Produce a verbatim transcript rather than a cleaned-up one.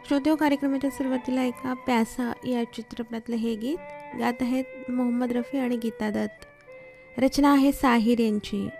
श्रोतेहो, कार्यक्रमाच्या सुरुवातीला एका प्यासा या चित्रपटातलं हे गीत गात आहेत मोहम्मद रफी आणि गीता दत्त. रचना आहे साहिर यांची.